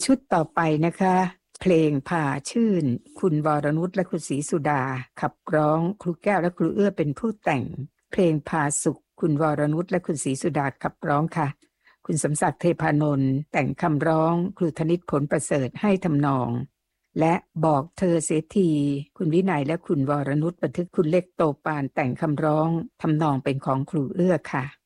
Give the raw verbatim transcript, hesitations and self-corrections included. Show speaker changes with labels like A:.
A: ชุดต่อไปนะคะเพลงพาชื่นคุณวรนุชและคุณศรีสุดาขับร้องครูแก้วและครูเอื้อเป็นผู้แต่งเพลงพาสุขคุณวรนุชและคุณศรีสุดาขับร้องค่ะคุณสมศักดิ์เทพานนท์แต่งคำร้องครูธนิตผลประเสริฐให้ทำนองและบอกเธอเสียทีคุณวินัยและคุณวรนุชบันทึกคุณเล็กโตปานแต่งคำร้องทำนองเป็นของครูเอื้อค่ะ